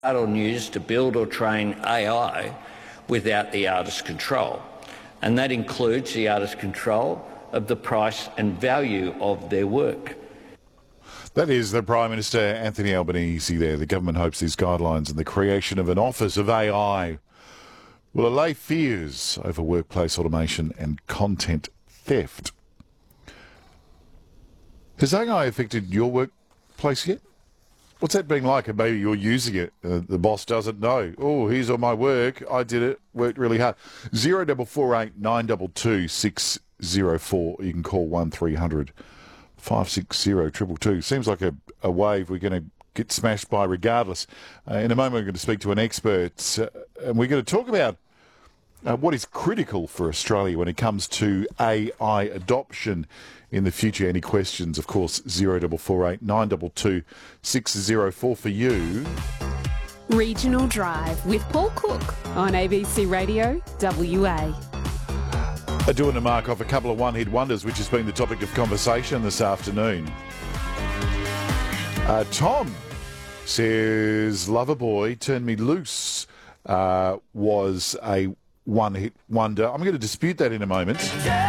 or use to build or train AI without the artist's control, and that includes the artist's control of the price and value of their work. That is the Prime Minister, Anthony Albanese there. The government hopes these guidelines and the creation of an Office of AI will allay fears over workplace automation and content theft. Has AI affected your workplace yet? What's that been like? And maybe you're using it. The boss doesn't know. Oh, here's all my work. I did it. Worked really hard. 0448 922 604. You can call 1300 560 222. Seems like a wave we're going to get smashed by regardless. In a moment, we're going to speak to an expert, and we're going to talk about what is critical for Australia when it comes to AI adoption in the future. Any questions, of course, 0448 922 604 for you. Regional Drive with Paul Cook on ABC Radio WA. Doing to mark off a couple of one-hit wonders, which has been the topic of conversation this afternoon. Tom says, Loverboy, Turn Me Loose was a one-hit wonder. I'm going to dispute that in a moment.